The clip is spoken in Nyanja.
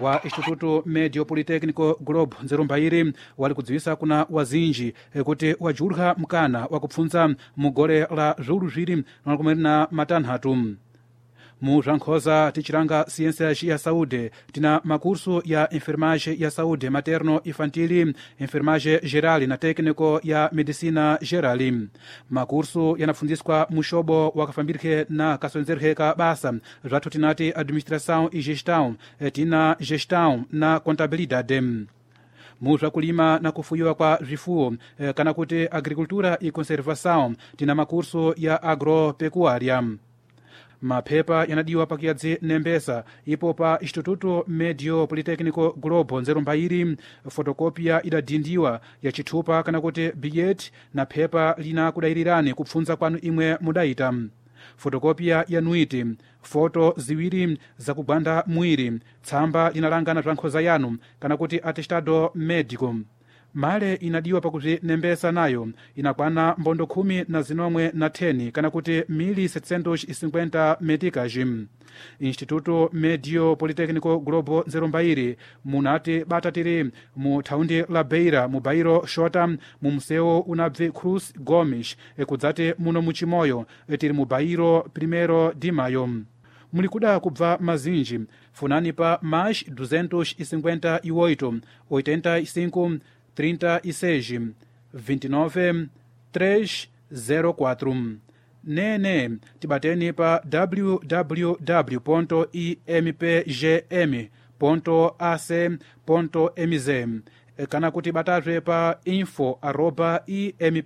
wa Instituto Médio Politécnico Globo Nzerumbairi wali kudziwisa kuna wazinji kuti wajulha mkana wakupfunza mugole la zulu ziri na matanhatu. Mu Jankhoza tichiranga ciências ya saúde tina makurso ya enfermagem ya saúde materno infantil, enfermagem geral na técnico ya medicina geral. Makurso yanapfunziswa mushobo wakafambirike na kasonzerheka basa zvathu tinati administração e gestão, tina gestão na contabilidade. Mu zvakulima na kufuyiwa kwa zvifuwo kana kuti agricultura e conservação tina makurso ya agropecuária. Maphepa yanadiwa pakiyadzi nembesa ipo pa Instituto Médio Politécnico Globo Nzerumbairi. Fotokopia idadindiwa ya chithupa kana kuti bilhete na phepa lina kudayirirani kupfunza kwanu imwe mudayita. Fotokopia ya nuiti, foto ziwiri zakugwanda mwiri, tsamba linalangana Jankhoza yanu kana kuti atestado médico. Male inadiwa pakuti nembesa nayo inakwana mbondo 10 kana kuti 1750 meticas. Instituto Médio Politécnico Globo Nzerumbairi munati batatiri mu thaundi la Beira mu bairo Xota mu mseu unabve Cruz Gomes kudzati muno muchimoyo tiri mu bairo 1 de maio. Mulikuda kubva mazinji funani pa mais 258 85 36 29 304. Nene tibateni pa www.impgm.ac.mz kana kuti batazwe pa info@imp